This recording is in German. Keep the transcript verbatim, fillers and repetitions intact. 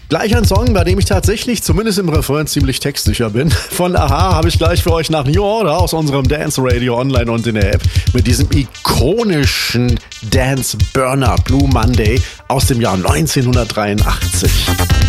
Gleich ein Song, bei dem ich tatsächlich, zumindest im Refrain, ziemlich textsicher bin. Von a-ha habe ich gleich für euch nach New Order aus unserem Dance Radio online und in der App mit diesem ikonischen Dance Burner Blue Monday aus dem Jahr neunzehnhundertdreiundachtzig.